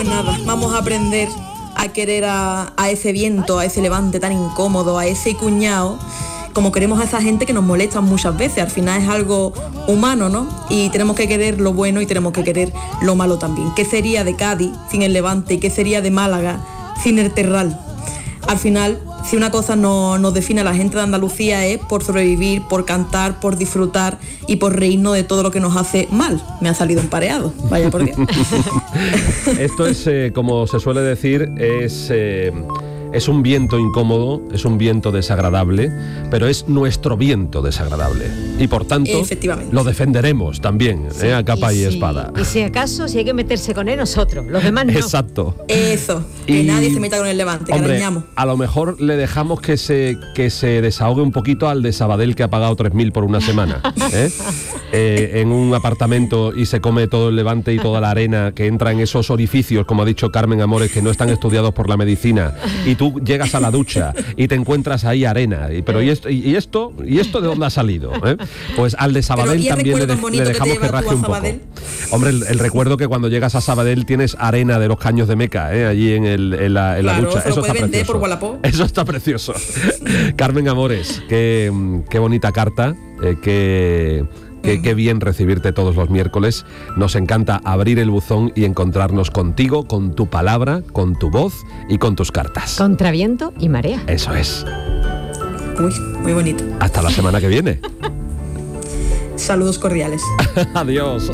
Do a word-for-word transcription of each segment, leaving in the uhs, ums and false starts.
Nada, vamos a aprender a querer a, a ese viento, a ese levante tan incómodo, a ese cuñado, como queremos a esa gente que nos molesta muchas veces. Al final es algo humano, ¿no? Y tenemos que querer lo bueno y tenemos que querer lo malo también. ¿Qué sería de Cádiz sin el Levante? ¿Qué sería de Málaga sin el Terral? Al final, si una cosa no, nos define a la gente de Andalucía es por sobrevivir, por cantar, por disfrutar y por reírnos de todo lo que nos hace mal. Me ha salido empareado, vaya por Dios. Esto es, eh, como se suele decir, es... Eh... Es un viento incómodo, es un viento desagradable, pero es nuestro viento desagradable. Y por tanto, lo defenderemos también, sí, ¿eh? A capa y, y si, espada. Y si acaso, si hay que meterse con él, nosotros, los demás no. Exacto. Eso, que y, nadie se meta con el Levante, hombre, que arañamos. A lo mejor le dejamos que se, que se desahogue un poquito al de Sabadell, que ha pagado tres mil por una semana, ¿eh? Eh, en un apartamento y se come todo el Levante y toda la arena que entra en esos orificios, como ha dicho Carmen Amores, que no están estudiados por la medicina, y tú llegas a la ducha y te encuentras ahí arena, y, pero ¿y esto, y, y esto y esto de dónde ha salido? ¿Eh? Pues al de Sabadell también le, de, le dejamos que, que raje un poco. Hombre, el, el recuerdo que cuando llegas a Sabadell tienes arena de los caños de Meca, ¿eh? Allí en, el, en, la, en claro, la ducha. Eso está precioso. Por Eso está precioso. Carmen Amores, qué, qué bonita carta, eh, qué... Qué, qué bien recibirte todos los miércoles. Nos encanta abrir el buzón y encontrarnos contigo, con tu palabra, con tu voz y con tus cartas. Contra viento y marea. Eso es. Uy, muy bonito. Hasta la semana que viene. Saludos cordiales. Adiós.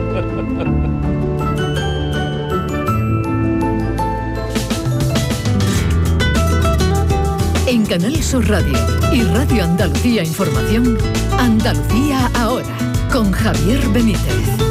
En Canal Sur Radio y Radio Andalucía Información, Andalucía Ahora, con Javier Benítez.